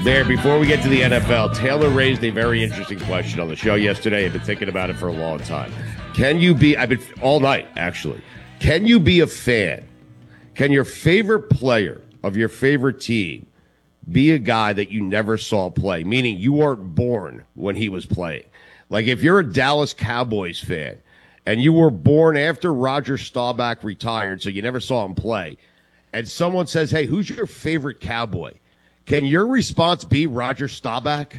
There, before we get to the NFL, Taylor raised a very interesting question on the show yesterday. I've been thinking about it for a long time. I've been all night, actually. Can you be a fan? Can your favorite player of your favorite team be a guy that you never saw play? Meaning you weren't born when he was playing. Like if you're a Dallas Cowboys fan and you were born after Roger Staubach retired, so you never saw him play, and someone says, hey, who's your favorite Cowboy? Can your response be Roger Staubach?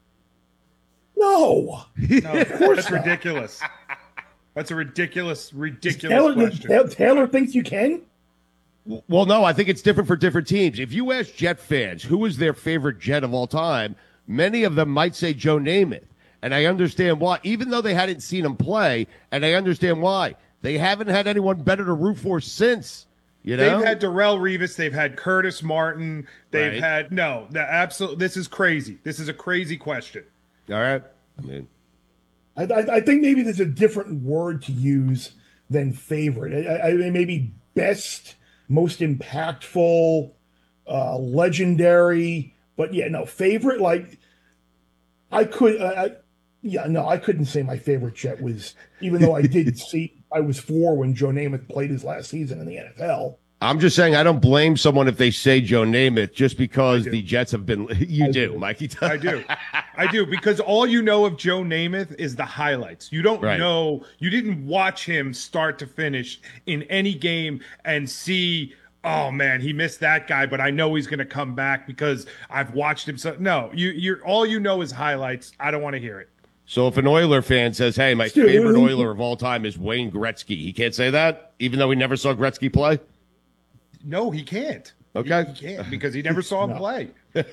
No. No, of course that's ridiculous. That's a ridiculous question. Taylor thinks you can? Well, no, I think it's different for different teams. If you ask Jet fans who is their favorite Jet of all time, many of them might say Joe Namath. And I understand why, even though they hadn't seen him play, and I understand why. They haven't had anyone better to root for since. You know? They've had Darrelle Revis. They've had Curtis Martin. They've Right. had absolutely. This is crazy. This is a crazy question. All right. I mean, I think maybe there's a different word to use than favorite. I mean, maybe best, most impactful, legendary. But yeah, no, favorite. Like I couldn't say my favorite Jet was, even though I did see. I was 4 when Joe Namath played his last season in the NFL. I'm just saying I don't blame someone if they say Joe Namath just because the Jets have been. You do, Mikey. I do because all you know of Joe Namath is the highlights. You don't know. You didn't watch him start to finish in any game and see. Oh man, he missed that guy, but I know he's going to come back because I've watched him. So no, you're all you know is highlights. I don't want to hear it. So if an Oiler fan says, hey, my favorite Oiler of all time is Wayne Gretzky, he can't say that, even though he never saw Gretzky play? No, he can't. Okay. He can't because he never saw him play.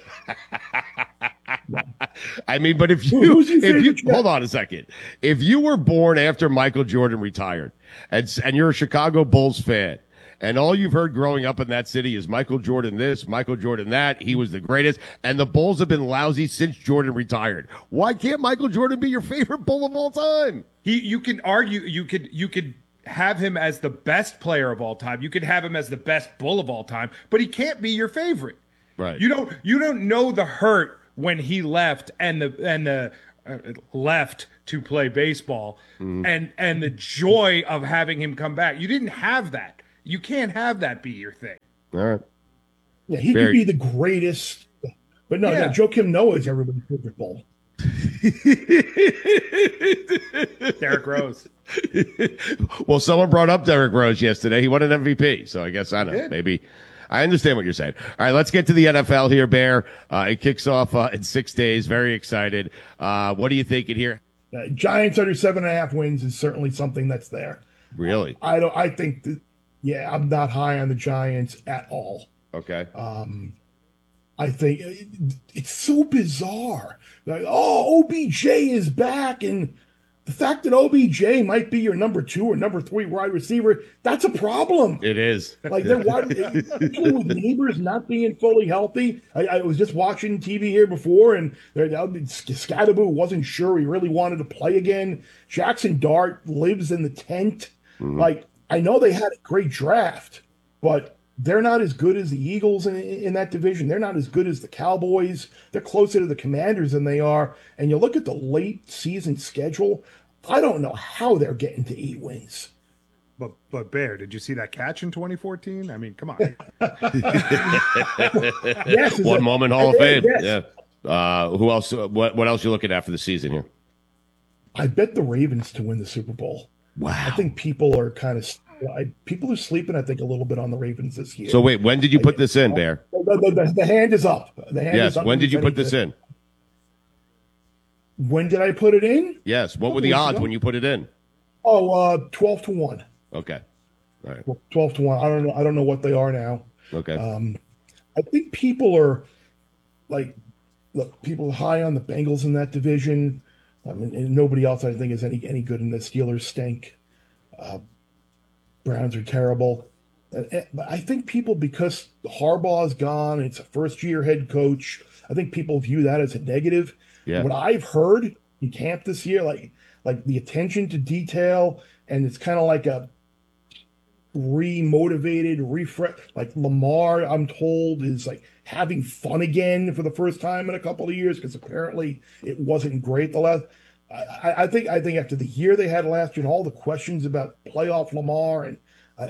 I mean, but if you hold on a second. If you were born after Michael Jordan retired and you're a Chicago Bulls fan, and all you've heard growing up in that city is Michael Jordan this, Michael Jordan that. He was the greatest. And the Bulls have been lousy since Jordan retired. Why can't Michael Jordan be your favorite Bull of all time? You can argue, you could have him as the best player of all time. You could have him as the best Bull of all time, but he can't be your favorite. Right. You don't know the hurt when he left and the left to play baseball and the joy of having him come back. You didn't have that. You can't have that be your thing. All right. Yeah, he could be the greatest, but no, Joakim Noah is everybody's favorite Bull. Derrick Rose. Well, someone brought up Derrick Rose yesterday. He won an MVP, so I guess I don't know. Maybe I understand what you're saying. All right, let's get to the NFL here, Bear. It kicks off in 6 days. Very excited. What are you thinking here? Giants under 7.5 wins is certainly something that's there. Really? I think that. Yeah, I'm not high on the Giants at all. Okay. I think it's so bizarre. Like, oh, OBJ is back, and the fact that OBJ might be your number 2 or number 3 wide receiver, that's a problem. It is. Like they're especially with Neighbors not being fully healthy. I was just watching TV here before, and Scadaboo wasn't sure he really wanted to play again. Jackson Dart lives in the tent. Like, I know they had a great draft, but they're not as good as the Eagles in that division. They're not as good as the Cowboys. They're closer to the Commanders than they are. And you look at the late season schedule, I don't know how they're getting to 8 wins. But Bear, did you see that catch in 2014? I mean, come on. Yes, One moment Hall of Fame. Yes. Yeah. Who else? What else you looking at for the season here? I bet the Ravens to win the Super Bowl. Wow. I think people are people are sleeping, I think, a little bit on the Ravens this year. So wait, when did you put this in, Bear? The hand is up. The hand is up. When did you put this in? When did I put it in? Yes. What were the odds when you put it in? 12 to 1. Okay. All right. 12 to 1. I don't know what they are now. Okay. I think people are people high on the Bengals in that division. I mean, and nobody else I think is any good in the Steelers stink. Browns are terrible. But I think people, because Harbaugh's gone, it's a first-year head coach, I think people view that as a negative. Yeah. What I've heard in camp this year, like the attention to detail, and it's kind of like a remotivated, refresh. Like Lamar, I'm told, is like having fun again for the first time in a couple of years because apparently it wasn't great the last. I think after the year they had last year and all the questions about playoff Lamar, and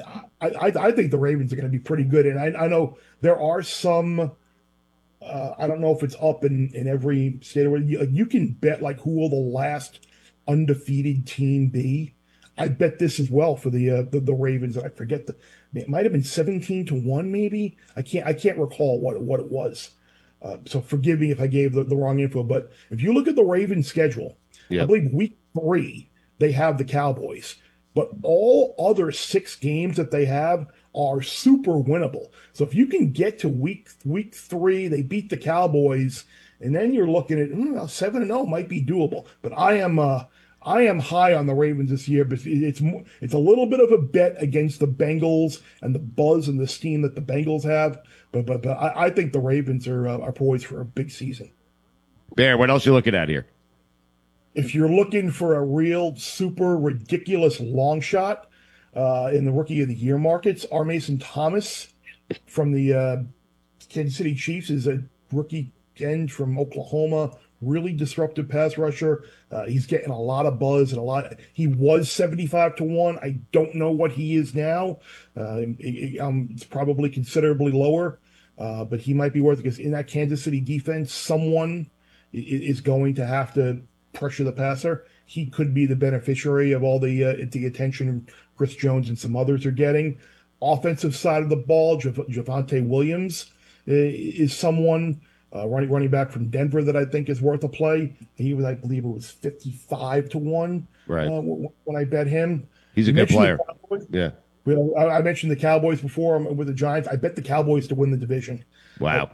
I think the Ravens are going to be pretty good. And I know there are some. I don't know if it's up in every state where you can bet like who will the last undefeated team be. I bet this as well for the Ravens. I forget it might have been 17-1 maybe. I can't recall what it was. So forgive me if I gave the wrong info. But if you look at the Ravens schedule, I believe week 3 they have the Cowboys, but all other 6 games that they have are super winnable. So if you can get to week 3, they beat the Cowboys, and then you're looking at 7-0 might be doable. But I am high on the Ravens this year, but it's a little bit of a bet against the Bengals and the buzz and the steam that the Bengals have. But I think the Ravens are poised for a big season. Bear, what else are you looking at here? If you're looking for a real super ridiculous long shot in the Rookie of the Year markets, R. Mason Thomas from the Kansas City Chiefs is a rookie end from Oklahoma. Really disruptive pass rusher. He's getting a lot of buzz and a lot. He was 75-1. I don't know what he is now. It's probably considerably lower, but he might be worth it because in that Kansas City defense, someone is going to have to pressure the passer. He could be the beneficiary of all the attention Chris Jones and some others are getting. Offensive side of the ball, Javonte Williams is someone. Running back from Denver that I think is worth a play. He was, I believe it was 55-1 when I bet him. He's a good player. Yeah. I mentioned the Cowboys before with the Giants. I bet the Cowboys to win the division. Wow.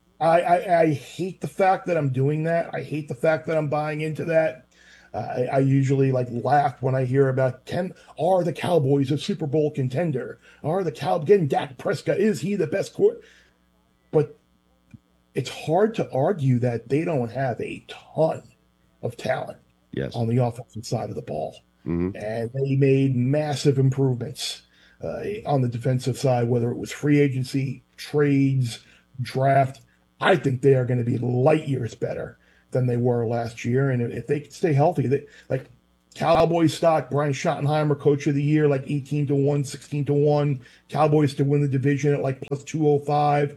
I hate the fact that I'm doing that. I hate the fact that I'm buying into that. I usually laugh when I hear about are the Cowboys a Super Bowl contender? Are the getting Dak Prescott? Is he the best quarterback? But it's hard to argue that they don't have a ton of talent on the offensive side of the ball. Mm-hmm. And they made massive improvements on the defensive side, whether it was free agency, trades, draft. I think they are going to be light years better than they were last year. And if they can stay healthy, Cowboys stock, Brian Schottenheimer, coach of the year, 18-1, 16-1. Cowboys to win the division at plus 205.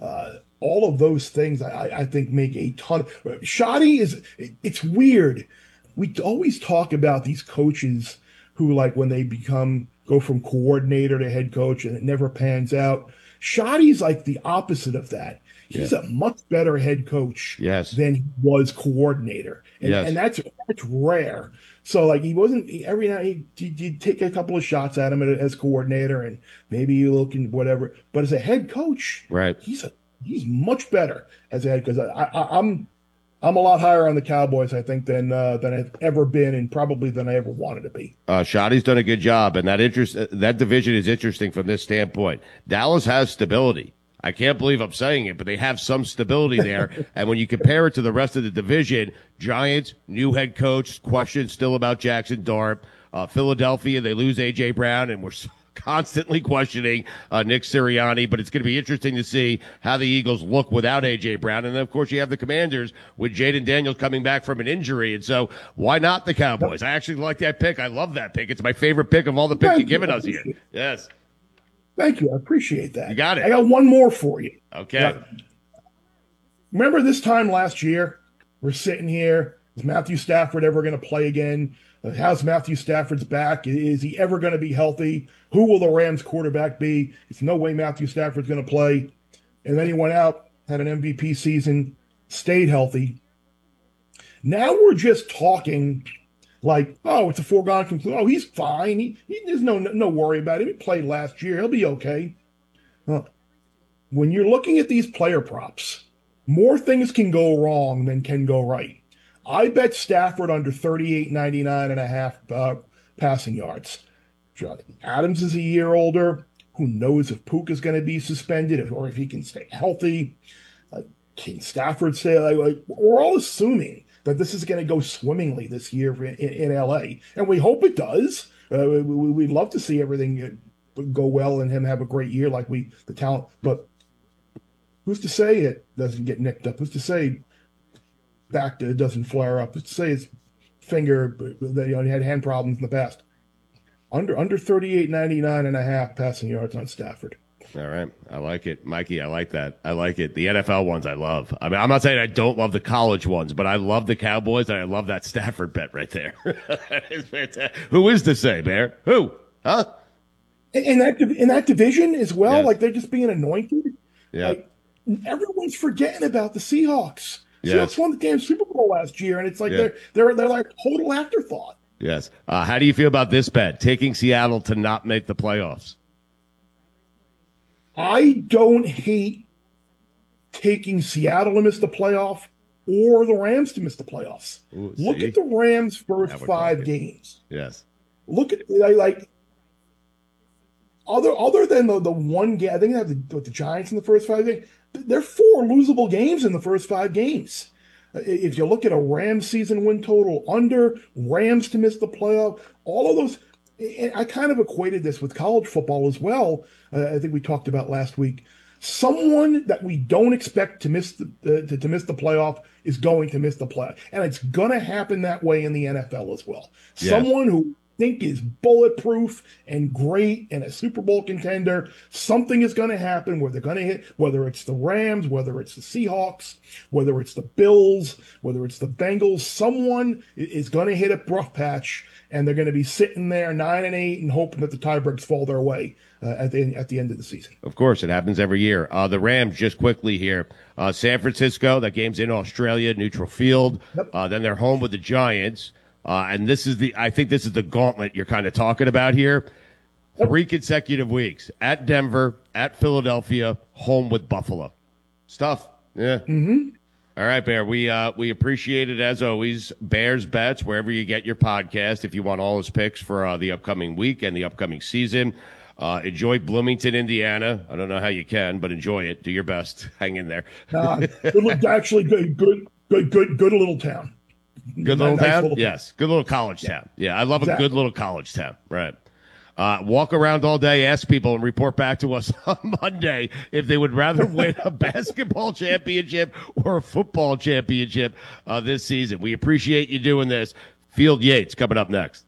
All of those things, I think, make a ton. Shoddy it's weird. We always talk about these coaches who, when they go from coordinator to head coach and it never pans out. Shoddy's the opposite of that. He's a much better head coach than he was coordinator. And that's rare. So he wasn't every night he'd take a couple of shots at him as coordinator and maybe you look and whatever. But as a head coach, right, he's much better as a head coach. I'm a lot higher on the Cowboys, I think, than I've ever been, and probably than I ever wanted to be. Shoddy's done a good job, and that division is interesting from this standpoint. Dallas has stability. I can't believe I'm saying it, but they have some stability there. And when you compare it to the rest of the division, Giants, new head coach, questions still about Jackson Dart. Philadelphia, they lose A.J. Brown, and we're constantly questioning Nick Sirianni. But it's going to be interesting to see how the Eagles look without A.J. Brown. And then, of course, you have the Commanders with Jaden Daniels coming back from an injury. And so why not the Cowboys? I actually like that pick. I love that pick. It's my favorite pick of all the picks you've given us here. Yes. Thank you. I appreciate that. You got it. I got one more for you. Okay. Remember this time last year, we're sitting here. Is Matthew Stafford ever going to play again? How's Matthew Stafford's back? Is he ever going to be healthy? Who will the Rams quarterback be? There's no way Matthew Stafford's going to play. And then he went out, had an MVP season, stayed healthy. Now we're just talking it's a foregone conclusion. Oh, he's fine. There's no worry about him. He played last year. He'll be okay. When you're looking at these player props, more things can go wrong than can go right. I bet Stafford under 38.99.5 passing yards. Adams is a year older. Who knows if Puka's going to be suspended or if he can stay healthy. Can Stafford stay? We're all assuming that this is going to go swimmingly this year in LA. And we hope it does. We'd love to see everything go well and him have a great year the talent. But who's to say it doesn't get nicked up? Who's to say back doesn't flare up? Who's to say his finger that he had hand problems in the past? Under 38.99.5 passing yards on Stafford. All right. I like it. Mikey, I like that. I like it. The NFL ones I love. I mean, I'm not saying I don't love the college ones, but I love the Cowboys, and I love that Stafford bet right there. That is fantastic. Who is to say, Bear? Who? Huh? In that division as well, Yes. like they're just being anointed. Yeah. Like, everyone's forgetting about the Seahawks. Yes. Seahawks won the damn Super Bowl last year, and it's like Yeah. they're like total afterthought. Yes. How do you feel about this bet? Taking Seattle to not make the playoffs. I don't hate taking Seattle to miss the playoff or the Rams to miss the playoffs. Ooh, Look see? at the Rams' first Now we're 5 talking. games. Yes. Look at like other than the one game. I think they have the Giants in the first 5 games. There are 4 losable games in the first 5 games. If you look at a Rams season win total under, Rams to miss the playoff, all of those. And I kind of equated this with college football as well. I think we talked about last week. Someone that we don't expect to miss the playoff is going to miss the playoff, and it's going to happen that way in the NFL as well. Yes. Someone who think is bulletproof and great and a Super Bowl contender, something is going to happen where they're going to hit, whether it's the Rams, whether it's the Seahawks, whether it's the Bills, whether it's the Bengals, someone is going to hit a rough patch, and they're going to be sitting there 9-8 and hoping that the tiebreaks fall their way at the end of the season. Of course, it happens every year. The Rams, just quickly here. San Francisco, that game's in Australia, neutral field. Yep. Then they're home with the Giants. And I think this is the gauntlet you're kind of talking about here. 3 consecutive weeks at Denver, at Philadelphia, home with Buffalo. Stuff. Yeah. Mm-hmm. All right, Bear. We appreciate it as always. Bears Bets, wherever you get your podcast. If you want all his picks for the upcoming week and the upcoming season, enjoy Bloomington, Indiana. I don't know how you can, but enjoy it. Do your best. Hang in there. Actually, good little town. Good little Nice town? little- Yes. Good little college town. Yeah, I love a Exactly. good little college town. Right. Walk around all day, ask people, and report back to us on Monday if they would rather win a basketball championship or a football championship this season. We appreciate you doing this. Field Yates coming up next.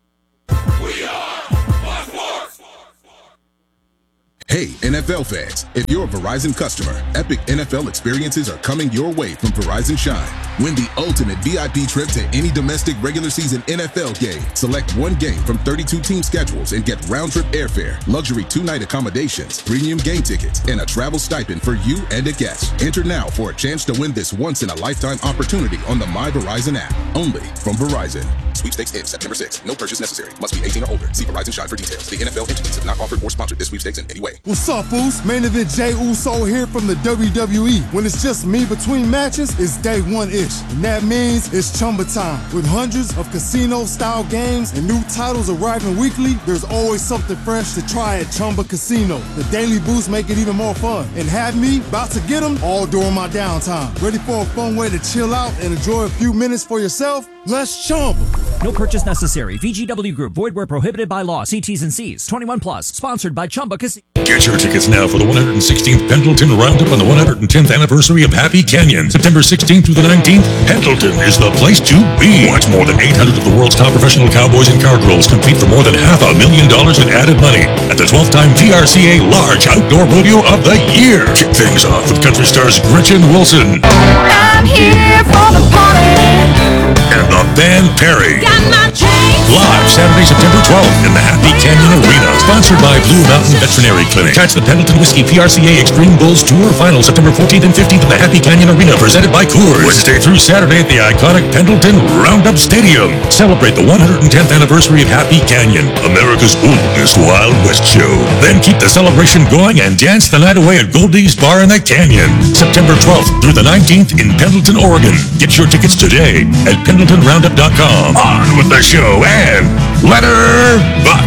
Hey, NFL fans, if you're a Verizon customer, epic NFL experiences are coming your way from Verizon Shine. Win the ultimate VIP trip to any domestic regular season NFL game. Select one game from 32 team schedules and get round-trip airfare, luxury 2-night accommodations, premium game tickets, and a travel stipend for you and a guest. Enter now for a chance to win this once-in-a-lifetime opportunity on the My Verizon app. Only from Verizon. Sweepstakes ends September 6th. No purchase necessary. Must be 18 or older. See Verizon Shine for details. The NFL entities have not offered or sponsored this sweepstakes in any way. What's up, Foos? Main event Jey Uso here from the WWE. When it's just me between matches, it's day one-ish. And that means it's Chumba time. With hundreds of casino-style games and new titles arriving weekly, there's always something fresh to try at Chumba Casino. The daily boosts make it even more fun. And have me about to get them all during my downtime. Ready for a fun way to chill out and enjoy a few minutes for yourself? Let's Chumba. No purchase necessary. VGW Group. Void where prohibited by law. See T's and C's. 21 plus. Sponsored by Chumba Casino. Get your tickets now for the 116th Pendleton Roundup on the 110th anniversary of Happy Canyon. September 16th through the 19th, Pendleton is the place to be. Watch more than 800 of the world's top professional cowboys and cowgirls compete for more than $500,000 in added money at the 12th time PRCA Large Outdoor Rodeo of the Year. Kick things off with country stars Gretchen Wilson I'm here for the party. and the band Perry. Got my chains. Live Saturday, September 12th in the Happy Canyon Arena. Sponsored by Blue Mountain Veterinary Clinic. Catch the Pendleton Whiskey PRCA Extreme Bulls Tour Final September 14th and 15th at the Happy Canyon Arena, presented by Coors. Wednesday through Saturday at the iconic Pendleton Roundup Stadium. Celebrate the 110th anniversary of Happy Canyon, America's oldest Wild West show. Then keep the celebration going and dance the night away at Goldie's Bar in the Canyon. September 12th through the 19th in Pendleton, Oregon. Get your tickets today at PendletonRoundup.com. On with the show and let her buck.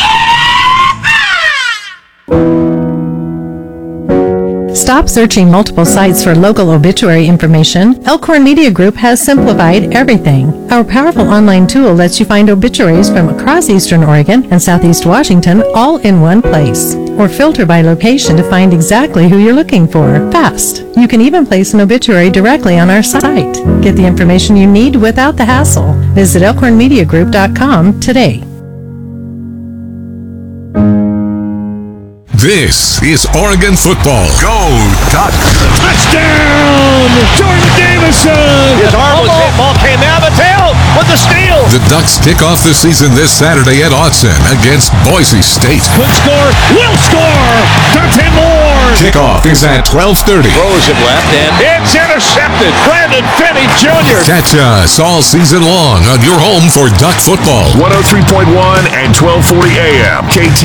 Stop searching multiple sites for local obituary information. Elkhorn Media Group has simplified everything. Our powerful online tool lets you find obituaries from across Eastern Oregon and Southeast Washington all in one place. or filter by location to find exactly who you're looking for. Fast. You can even place an obituary directly on our site. Get the information you need without the hassle. Visit elkhornmediagroup.com today. This is Oregon football. Go Ducks! Touchdown! Jordan Davison! His arm was hit. Ball came out of the tail with the steal. The Ducks kick off the season this Saturday at Autzen against Boise State. Could score, will score! Dante Moore! Kickoff is at 12:30. Throws it left and it's intercepted. Brandon Finney Jr. Catch us all season long on your home for Duck football. 103.1 and 1240 AM.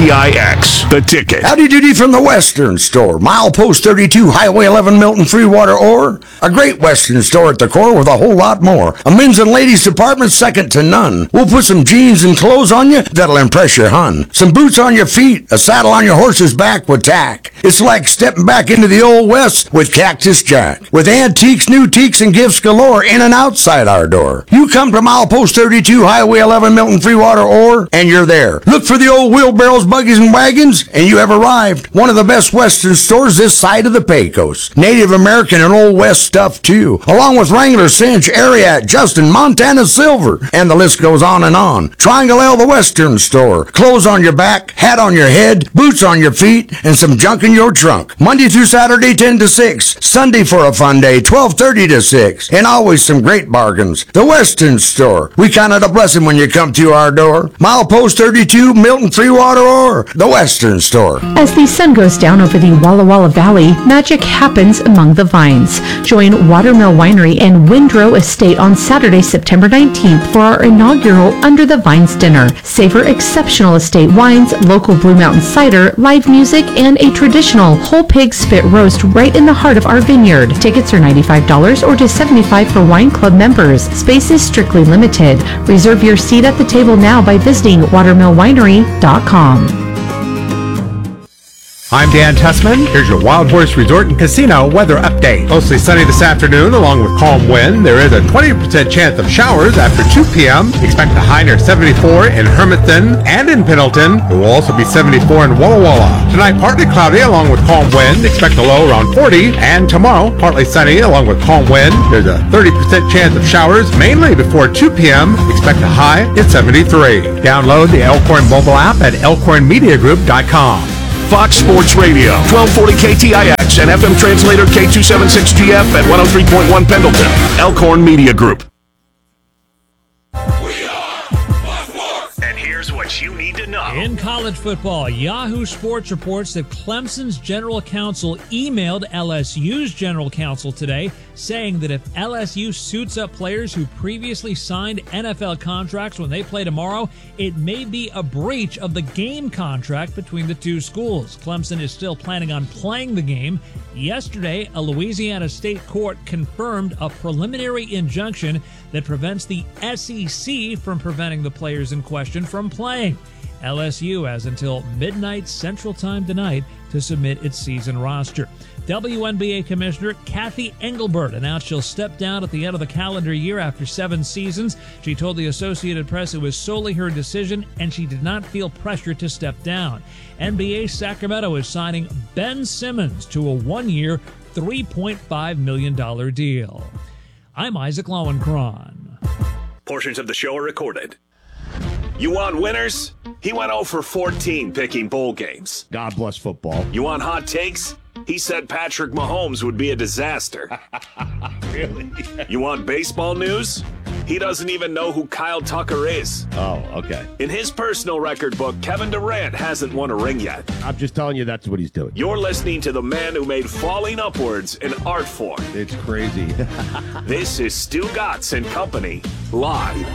KTIX. The Ticket. Howdy doody from the Western Store. Milepost 32, Highway 11, Milton, Freewater, Ore. A great Western store at the core with a whole lot more. A men's and ladies department second to none. We'll put some jeans and clothes on you that'll impress your hun. Some boots on your feet, a saddle on your horse's back with tack. It's like stepping back into the old West with Cactus Jack. With antiques, new teaks, and gifts galore in and outside our door. You come to Milepost 32, Highway 11, Milton, Freewater, Ore, and you're there. Look for the old wheelbarrows, buggies, and wagons, and you have arrived. One of the best Western stores this side of the Pecos. Native American and Old West stuff, too. Along with Wrangler, Cinch, Ariat, Justin, Montana Silver, and the list goes on and on. Triangle L, the Western Store. Clothes on your back, hat on your head, boots on your feet, and some junk in your trunk. Monday through Saturday, 10 to 6. Sunday for a fun day, 12:30 to 6. And always some great bargains. The Western Store. We count it a blessing when you come to our door. Milepost 32, Milton, Freewater, Ore. The Western Store. As the sun goes down over the Walla Walla Valley, magic happens among the vines. Join Watermill Winery and Windrow Estate on Saturday, September 19th for our inaugural Under the Vines dinner. Savor exceptional estate wines, local Blue Mountain cider, live music, and a traditional whole pig spit roast right in the heart of our vineyard. Tickets are $95 or just $75 for wine club members. Space is strictly limited. Reserve your seat at the table now by visiting watermillwinery.com. I'm Dan Tessman. Here's your Wild Horse Resort and Casino weather update. Mostly sunny this afternoon along with calm wind. There is a 20% chance of showers after 2 p.m. Expect a high near 74 in Hermiston and in Pendleton. It will also be 74 in Walla Walla. Tonight partly cloudy along with calm wind. Expect a low around 40. And tomorrow partly sunny along with calm wind. There's a 30% chance of showers mainly before 2 p.m. Expect a high at 73. Download the Elkhorn mobile app at elkhornmediagroup.com. Fox Sports Radio, 1240 KTIX and FM translator K276GF at 103.1 Pendleton. Elkhorn Media Group. And here's what you need to know. In college football, Yahoo Sports reports that Clemson's general counsel emailed LSU's general counsel today saying that if LSU suits up players who previously signed NFL contracts when they play tomorrow, it may be a breach of the game contract between the two schools. Clemson is still planning on playing the game. Yesterday, a Louisiana state court confirmed a preliminary injunction that prevents the SEC from preventing the players in question from playing. LSU has until midnight Central Time tonight to submit its season roster. WNBA Commissioner Kathy Engelbert announced she'll step down at the end of the calendar year after 7 seasons. She told the Associated Press it was solely her decision and she did not feel pressure to step down. NBA Sacramento is signing Ben Simmons to a 1-year, $3.5 million deal. I'm Isaac Lowenkron. Portions of the show are recorded. You want winners? He went 0 for 14 picking bowl games. God bless football. You want hot takes? He said Patrick Mahomes would be a disaster. Really? You want baseball news? He doesn't even know who Kyle Tucker is. Oh, okay. In his personal record book, Kevin Durant hasn't won a ring yet. I'm just telling you that's what he's doing. You're listening to the man who made falling upwards an art form. It's crazy. This is Stu Gatz and Company, live.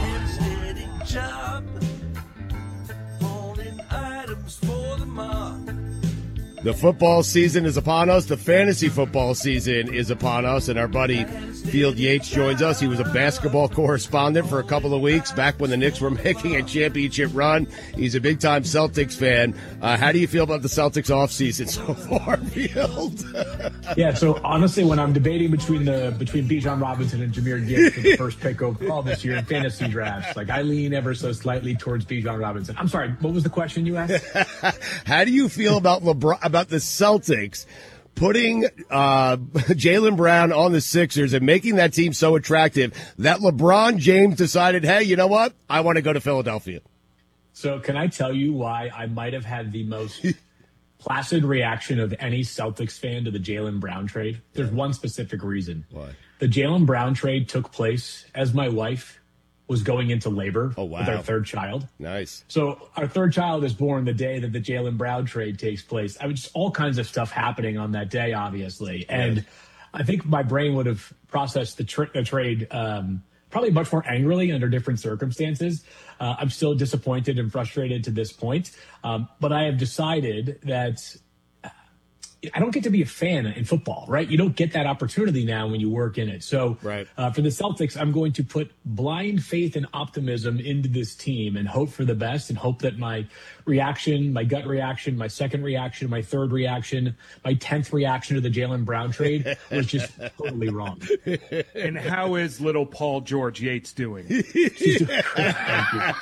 The football season is upon us. The fantasy football season is upon us. And our buddy Field Yates joins us. He was a basketball correspondent for a couple of weeks back when the Knicks were making a championship run. He's a big-time Celtics fan. How do you feel about the Celtics offseason so far, Field? Yeah, so honestly, when I'm debating between Bijan Robinson and Jahmyr Gibbs for the first pick overall this year in fantasy drafts, like I lean ever so slightly towards Bijan Robinson. I'm sorry, what was the question you asked? How do you feel about about the Celtics putting Jaylen Brown on the Sixers and making that team so attractive that LeBron James decided, hey, you know what? I want to go to Philadelphia. So can I tell you why I might have had the most placid reaction of any Celtics fan to the Jaylen Brown trade? There's one specific reason. Why? The Jaylen Brown trade took place as my wife was going into labor with our third child. Nice. So our third child is born the day that the Jaylen Brown trade takes place. I mean, just all kinds of stuff happening on that day, obviously. And I think my brain would have processed the trade probably much more angrily under different circumstances. I'm still disappointed and frustrated to this point. But I have decided that I don't get to be a fan in football, right? You don't get that opportunity now when you work in it. So for the Celtics, I'm going to put blind faith and optimism into this team and hope for the best and hope that my reaction, my gut reaction, my second reaction, my third reaction, my 10th reaction to the Jaylen Brown trade was just totally wrong. And how is little Paul George Yates doing? She's doing great. Thank you.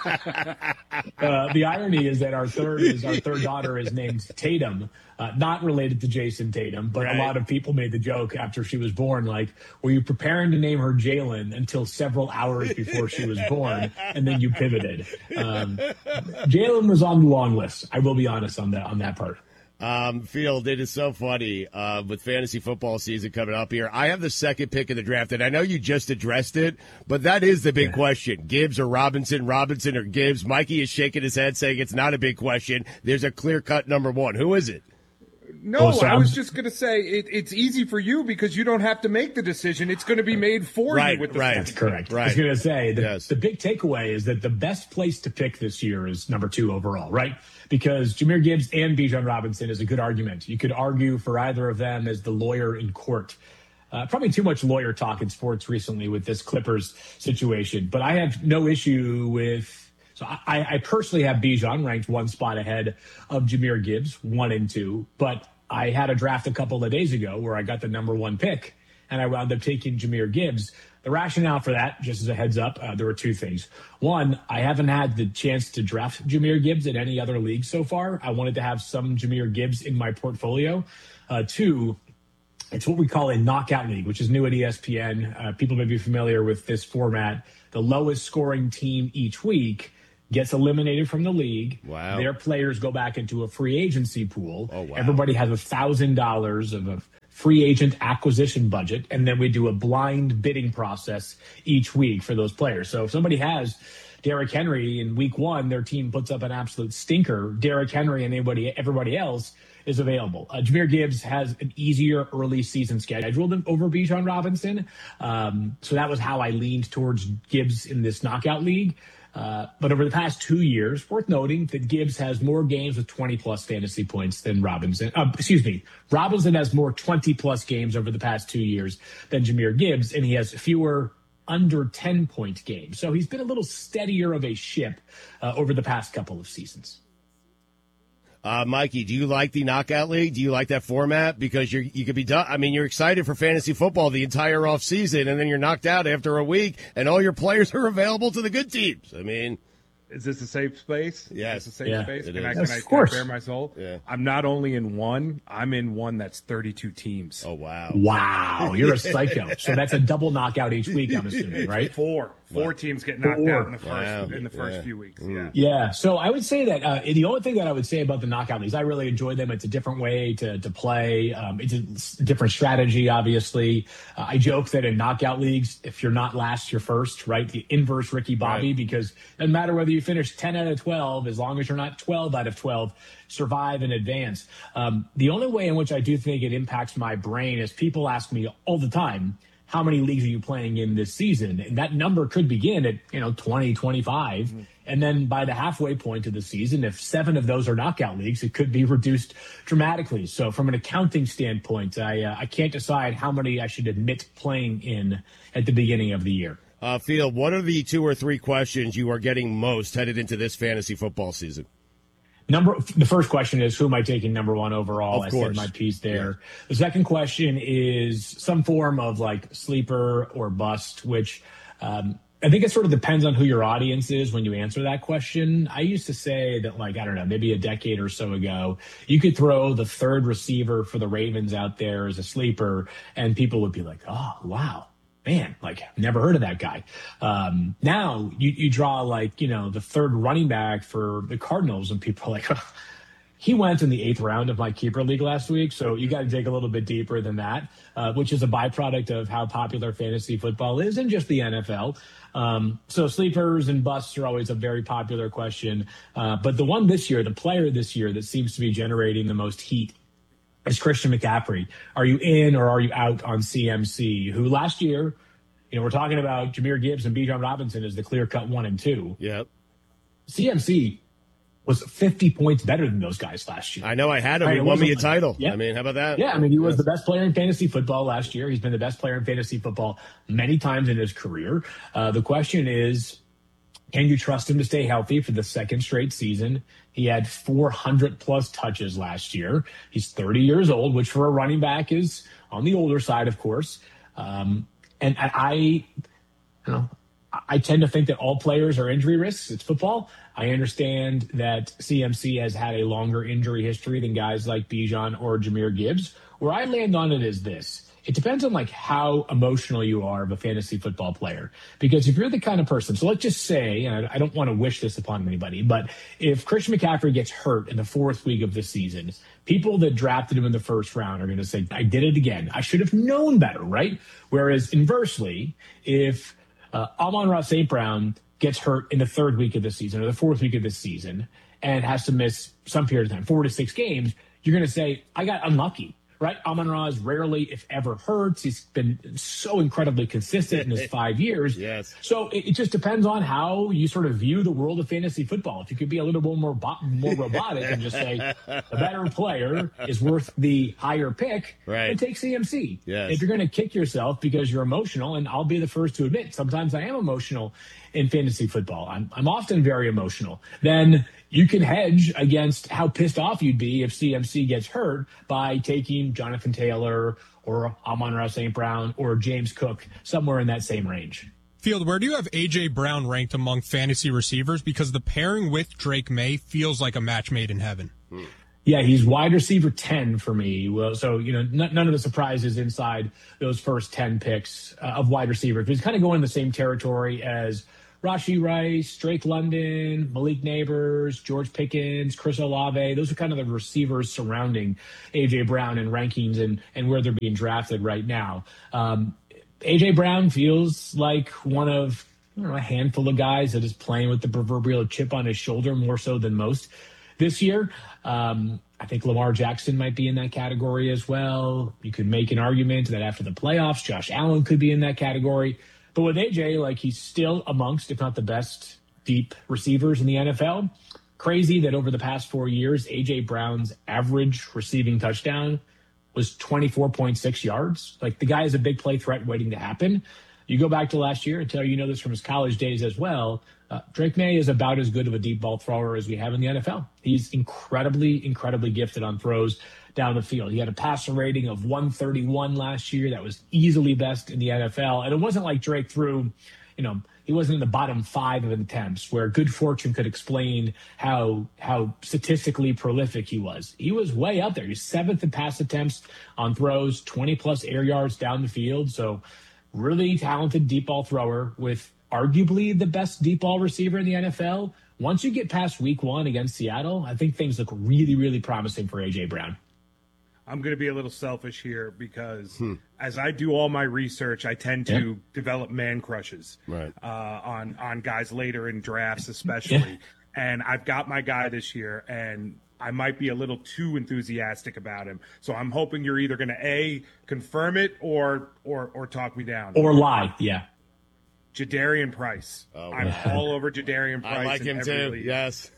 The irony is that our third daughter is named Tatum. Not related to Jason Tatum, but a lot of people made the joke after she was born, like, were you preparing to name her Jalen until several hours before she was born, and then you pivoted? Jalen was on the long list. I will be honest on that part. Field, it is so funny with fantasy football season coming up here. I have the second pick in the draft, and I know you just addressed it, but that is the big question. Gibbs or Robinson, Robinson or Gibbs. Mikey is shaking his head saying it's not a big question. There's a clear-cut number one. Who is it? No, I was just going to say it's easy for you because you don't have to make the decision. It's going to be made for you with the That's correct. I was going to say the big takeaway is that the best place to pick this year is number 2 overall, right? Because Jahmyr Gibbs and Bijan Robinson is a good argument. You could argue for either of them as the lawyer in court. Probably too much lawyer talk in sports recently with this Clippers situation, but I have no issue with. So I personally have Bijan ranked one spot ahead of Jahmyr Gibbs, 1 and 2. But I had a draft a couple of days ago where I got the number 1 pick, and I wound up taking Jahmyr Gibbs. The rationale for that, just as a heads up, there were 2 things. One, I haven't had the chance to draft Jahmyr Gibbs in any other league so far. I wanted to have some Jahmyr Gibbs in my portfolio. 2, it's what we call a knockout league, which is new at ESPN. People may be familiar with this format. The lowest scoring team each week gets eliminated from the league. Wow. Their players go back into a free agency pool. Oh, wow. Everybody has $1,000 of a free agent acquisition budget, and then we do a blind bidding process each week for those players. So if somebody has Derrick Henry in week 1, their team puts up an absolute stinker, Derrick Henry and everybody else is available. Jahmyr Gibbs has an easier early season schedule than over Bijan Robinson. So that was how I leaned towards Gibbs in this knockout league. But over the past 2 years, worth noting that Gibbs has more games with 20-plus fantasy points than Robinson. Robinson has more 20-plus games over the past 2 years than Jahmyr Gibbs, and he has fewer under 10-point games. So he's been a little steadier of a ship over the past couple of seasons. Mikey, do you like the knockout league? Do you like that format? Because you could be done. I mean, you're excited for fantasy football the entire off season, and then you're knocked out after a week, and all your players are available to the good teams. I mean, is this a safe space? Yes, it's a safe space. Can I bare my soul? Yeah. I'm not only in one. I'm in one that's 32 teams. Oh wow! Wow, you're a psycho. So that's a double knockout each week. I'm assuming, right? Four teams get knocked out in the first few weeks. Yeah. So I would say that the only thing that I would say about the knockout leagues, I really enjoy them. It's a different way to play. It's a different strategy, obviously. I joke that in knockout leagues, if you're not last, you're first, right? The inverse Ricky Bobby, because it doesn't matter whether you finish 10 out of 12, as long as you're not 12 out of 12, survive and advance. The only way in which I do think it impacts my brain is people ask me all the time, how many leagues are you playing in this season? And that number could begin at, 20, 25. Mm-hmm. And then by the halfway point of the season, if 7 of those are knockout leagues, it could be reduced dramatically. So from an accounting standpoint, I can't decide how many I should admit playing in at the beginning of the year. Field, what are the 2 or 3 questions you are getting most headed into this fantasy football season? The first question is, who am I taking number 1 overall? Of course. I said my piece there. Yeah. The second question is some form of like sleeper or bust, which I think it sort of depends on who your audience is when you answer that question. I used to say that, like, I don't know, maybe a decade or so ago, you could throw the 3rd receiver for the Ravens out there as a sleeper, and people would be like, oh, wow. Man, like, never heard of that guy. Now you draw like, the 3rd running back for the Cardinals, and people are like, oh, he went in the 8th round of my keeper league last week. So you got to dig a little bit deeper than that, which is a byproduct of how popular fantasy football is and just the NFL. So sleepers and busts are always a very popular question. But the one this year, the player this year that seems to be generating the most heat is Christian McCaffrey. Are you in or are you out on CMC, who last year, we're talking about Jahmyr Gibbs and Bijan Robinson as the clear-cut 1 and 2. Yep. CMC was 50 points better than those guys last year. I know, I had him. He won me a title. Yeah. I mean, how about that? Yeah, I mean, he was the best player in fantasy football last year. He's been the best player in fantasy football many times in his career. The question is, can you trust him to stay healthy for the 2nd straight season? He had 400-plus touches last year. He's 30 years old, which for a running back is on the older side, of course. And I tend to think that all players are injury risks. It's football. I understand that CMC has had a longer injury history than guys like Bijan or Jahmyr Gibbs. Where I land on it is this. It depends on like how emotional you are of a fantasy football player. Because if you're the kind of person, so let's just say, and I don't want to wish this upon anybody, but if Christian McCaffrey gets hurt in the 4th week of the season, people that drafted him in the 1st round are going to say, I did it again. I should have known better, right? Whereas inversely, if Amon-Ra St. Brown gets hurt in the 3rd week of the season or the 4th week of the season and has to miss some period of time, 4 to 6 games, you're going to say, I got unlucky. Right? Amon-Ra is rarely, if ever, hurts. He's been so incredibly consistent in his 5 years. Yes. So it just depends on how you sort of view the world of fantasy football. If you could be a little bit more robotic and just say the better player is worth the higher pick, right, then take CMC. Yes. If you're going to kick yourself because you're emotional, and I'll be the first to admit, sometimes I am emotional in fantasy football. I'm often very emotional. Then you can hedge against how pissed off you'd be if CMC gets hurt by taking Jonathan Taylor or Amon-Ra St. Brown or James Cook, somewhere in that same range. Field, where do you have A.J. Brown ranked among fantasy receivers? Because the pairing with Drake May feels like a match made in heaven. Yeah, he's wide receiver 10 for me. Well, so, none of the surprises inside those first 10 picks of wide receivers. But he's kind of going in the same territory as Rashee Rice, Drake London, Malik Neighbors, George Pickens, Chris Olave. Those are kind of the receivers surrounding A.J. Brown in rankings and where they're being drafted right now. A.J. Brown feels like one of a handful of guys that is playing with the proverbial chip on his shoulder more so than most this year. I think Lamar Jackson might be in that category as well. You could make an argument that after the playoffs, Josh Allen could be in that category. But with AJ, he's still amongst, if not the best, deep receivers in the NFL. Crazy that over the past 4 years, AJ Brown's average receiving touchdown was 24.6 yards. The guy is a big play threat waiting to happen. You go back to last year, and Taylor, you know this from his college days as well. Drake May is about as good of a deep ball thrower as we have in the NFL. He's incredibly, incredibly gifted on throws down the field. He had a passer rating of 131 last year. That was easily best in the NFL. And it wasn't like Drake threw, he wasn't in the bottom 5 of attempts where good fortune could explain how statistically prolific he was. He was way up there. He's 7th in pass attempts on throws, 20-plus air yards down the field. So really talented deep ball thrower with arguably the best deep ball receiver in the NFL. Once you get past week 1 against Seattle, I think things look really, really promising for A.J. Brown. I'm going to be a little selfish here because as I do all my research, I tend to develop man crushes on guys later in drafts, especially. And I've got my guy this year, and I might be a little too enthusiastic about him. So I'm hoping you're either going to confirm it or talk me down or lie. Yeah. Jadarian Price. I'm all over Jadarian Price. I like him too. League. Yes.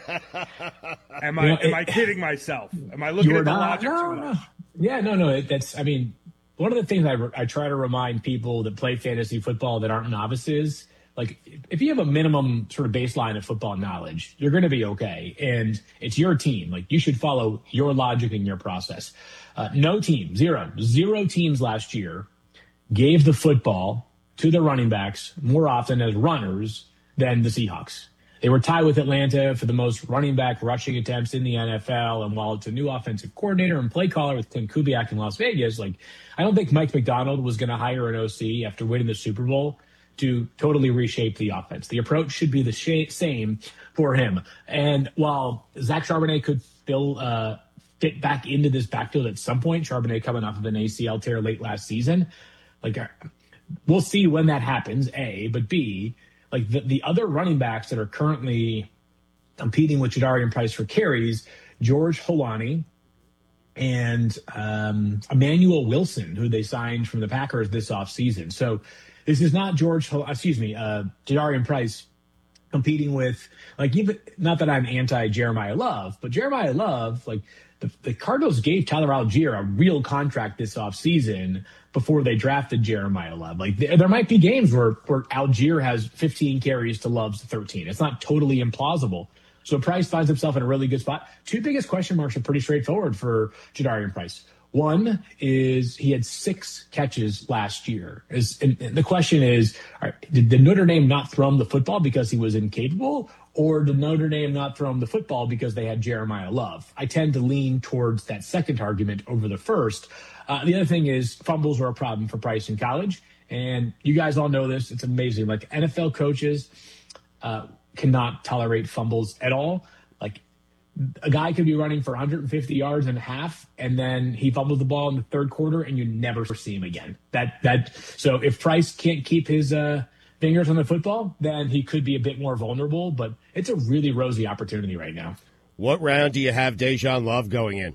Am I kidding myself? Am I looking at the logic too much? Yeah, no. That's, I mean, one of the things I try to remind people that play fantasy football that aren't novices, like if you have a minimum sort of baseline of football knowledge, you're going to be okay. And it's your team. Like you should follow your logic and your process. No team, zero teams last year gave the football to the running backs more often as runners than the Seahawks. They were tied with Atlanta for the most running back rushing attempts in the NFL. And while it's a new offensive coordinator and play caller with Clint Kubiak in Las Vegas, like I don't think Mike McDonald was going to hire an OC after winning the Super Bowl to totally reshape the offense. The approach should be the same for him. And while Zach Charbonnet could fit back into this backfield at some point, Charbonnet coming off of an ACL tear late last season, like we'll see when that happens, A, but B, like the other running backs that are currently competing with Jadarian Price for carries, George Holani and Emmanuel Wilson, who they signed from the Packers this offseason. So this is not Jadarian Price competing with, like, even not that I'm anti Jeremiah Love, but Jeremiah Love, like the Cardinals gave Tyler Algier a real contract this offseason before they drafted Jeremiah Love. Like there might be games where Algier has 15 carries to Love's 13. It's not totally implausible. So Price finds himself in a really good spot. Two biggest question marks are pretty straightforward for Jadarian Price. One is he had 6 catches last year. And the question is, did Notre Dame not throw him the football because he was incapable? Or did Notre Dame not throw him the football because they had Jeremiah Love? I tend to lean towards that second argument over the first. The other thing is fumbles are a problem for Price in college. And you guys all know this. It's amazing. Like NFL coaches cannot tolerate fumbles at all. Like a guy could be running for 150 yards and a half, and then he fumbles the ball in the third quarter, and you never see him again. So if Price can't keep his fingers on the football, then he could be a bit more vulnerable. But it's a really rosy opportunity right now. What round do you have Dejan Love going in?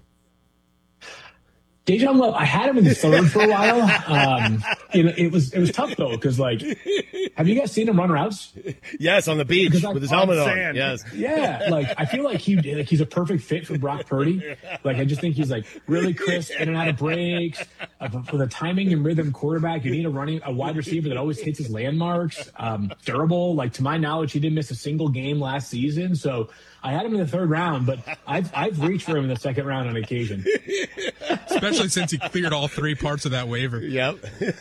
Dejan Love, I had him in the third for a while. It was tough though, because like, have you guys seen him run routes? Yes, on the beach with his helmet on. Sand. Yes. Yeah, like I feel like he's a perfect fit for Brock Purdy. Like I just think he's like really crisp in and out of breaks. For the timing and rhythm quarterback, you need a wide receiver that always hits his landmarks. Durable. Like to my knowledge, he didn't miss a single game last season. So I had him in the third round, but I've reached for him in the second round on occasion. Especially since he cleared all 3 parts of that waiver. Yep.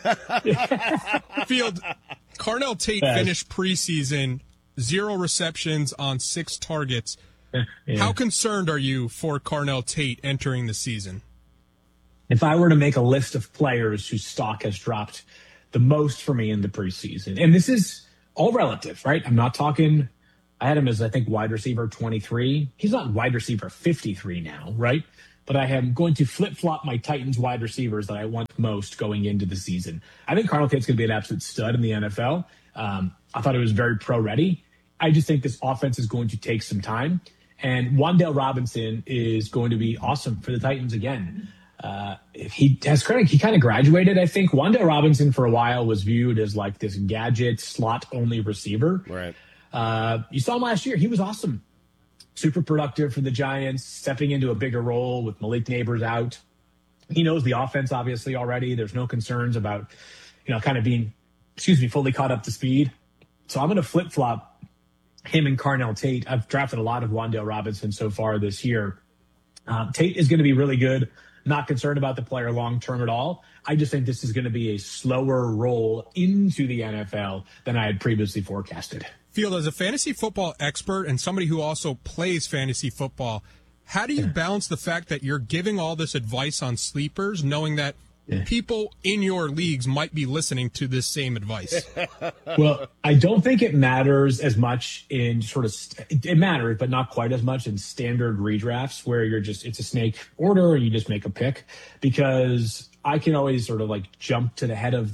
Field, Carnell Tate finished preseason 0 receptions on 6 targets. Yeah. How concerned are you for Carnell Tate entering the season? If I were to make a list of players whose stock has dropped the most for me in the preseason, and this is all relative, right? I'm not talking, I had him as, I think, wide receiver 23. He's not wide receiver 53 now, right? But I am going to flip-flop my Titans wide receivers that I want most going into the season. I think Carnell Tate's going to be an absolute stud in the NFL. I thought it was very pro-ready. I just think this offense is going to take some time. And Wan'Dale Robinson is going to be awesome for the Titans again. If he has credit, he kind of graduated, I think. Wan'Dale Robinson for a while was viewed as like this gadget slot-only receiver. Right. You saw him last year. He was awesome. Super productive for the Giants, stepping into a bigger role with Malik Neighbors out. He knows the offense, obviously, already. There's no concerns about, kind of being, fully caught up to speed. So I'm going to flip-flop him and Carnell Tate. I've drafted a lot of Wan'Dale Robinson so far this year. Tate is going to be really good. Not concerned about the player long-term at all. I just think this is going to be a slower roll into the NFL than I had previously forecasted. Field, as a fantasy football expert and somebody who also plays fantasy football, how do you balance the fact that you're giving all this advice on sleepers, knowing that people in your leagues might be listening to this same advice? Well, I don't think it matters as much in it matters, but not quite as much in standard redrafts where it's a snake order and you just make a pick, because I can always sort of like jump to the head of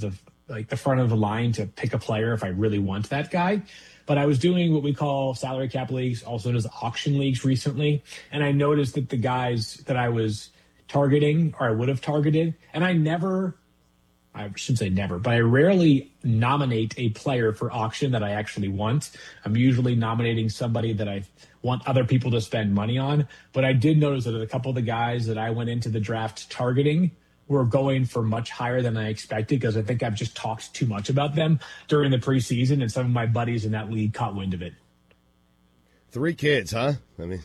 like the front of the line to pick a player if I really want that guy. But I was doing what we call salary cap leagues, also known as auction leagues recently. And I noticed that the guys that I was targeting, or I would have targeted, and I shouldn't say never, but I rarely nominate a player for auction that I actually want. I'm usually nominating somebody that I want other people to spend money on. But I did notice that a couple of the guys that I went into the draft targeting were going for much higher than I expected, because I think I've just talked too much about them during the preseason, and some of my buddies in that league caught wind of it. 3 kids, huh? I mean,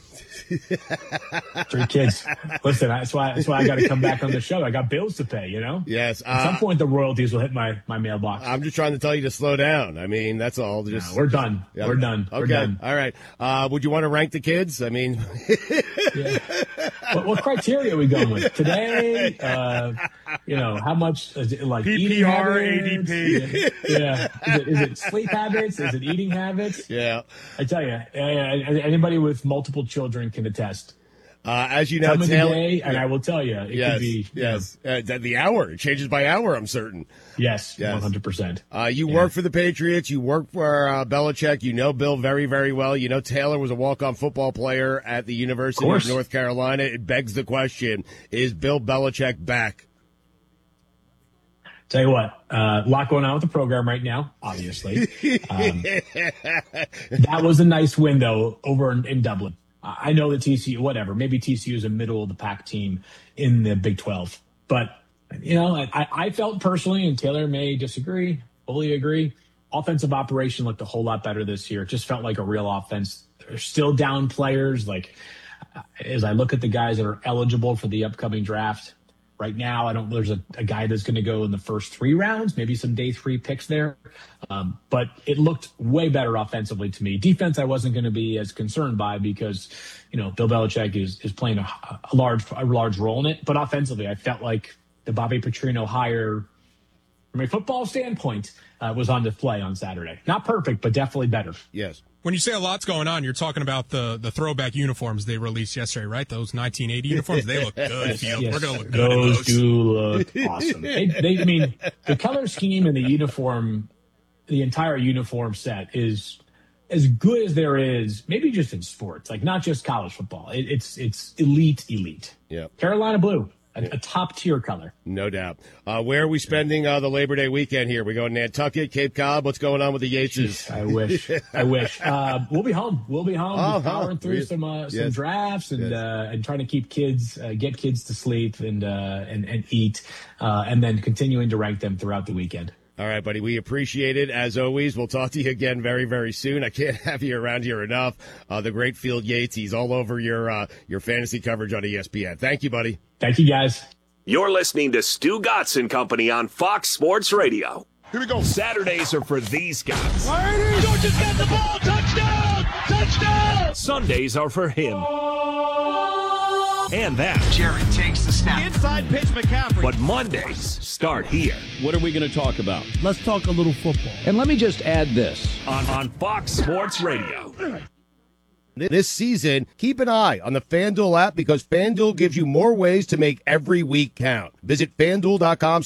3 kids. Listen, that's why I got to come back on the show. I got bills to pay, you know? Yes. At some point, the royalties will hit my mailbox. I'm just trying to tell you to slow down. I mean, that's all. Just we're done. Yeah. We're done. Okay. We're done. All right. Would you want to rank the kids? I mean, yeah. What criteria are we going with today? How much is it, like PPR, ADP? Yeah. Is it sleep habits? Is it eating habits? Yeah. I tell you, anybody with multiple children can attest. As you know, Time of the Taylor, day, and I will tell you, it could be. Yes. The hour. It changes by hour, I'm certain. Yes. 100%. You work for the Patriots. You work for Belichick. You know Bill very, very well. You know Taylor was a walk-on football player at the University of North Carolina. It begs the question, is Bill Belichick back? Tell you what, a lot going on with the program right now, obviously. That was a nice win, though, over in Dublin. I know that TCU, whatever, maybe TCU is a middle-of-the-pack team in the Big 12. But, I felt personally, and Taylor may disagree, fully agree, offensive operation looked a whole lot better this year. It just felt like a real offense. They're still down players. Like, as I look at the guys that are eligible for the upcoming draft, right now, there's a guy that's going to go in the first 3 rounds, maybe some day 3 picks there. But it looked way better offensively to me. Defense, I wasn't going to be as concerned by because, Bill Belichick is playing a large role in it. But offensively, I felt like the Bobby Petrino hire, from a football standpoint, was on display on Saturday. Not perfect, but definitely better. Yes. When you say a lot's going on, you're talking about the throwback uniforms they released yesterday, right? Those 1980 uniforms. They look good. Yes. We're going to look good. Those do look awesome. The color scheme and the uniform, the entire uniform set is as good as there is, maybe just in sports, like not just college football. It's elite. Yeah. Carolina blue. A top-tier color. No doubt. Where are we spending the Labor Day weekend here? We going to Nantucket, Cape Cod? What's going on with the Yateses? I wish. We'll be home. Just powering through some drafts and trying to keep get kids to sleep and eat, and then continuing to rank them throughout the weekend. All right, buddy. We appreciate it. As always, we'll talk to you again very, very soon. I can't have you around here enough. The great Field Yates. He's all over your fantasy coverage on ESPN. Thank you, buddy. Thank you, guys. You're listening to Stu Gotts and Company on Fox Sports Radio. Here we go. Saturdays are for these guys. Georgia's got the ball. Touchdown! Touchdown! Sundays are for him. And that. Jared takes the snap. Inside pitch, McCaffrey. But Mondays start here. What are we going to talk about? Let's talk a little football. And let me just add this. On Fox Sports Radio. This season, keep an eye on the FanDuel app because FanDuel gives you more ways to make every week count. Visit FanDuel.com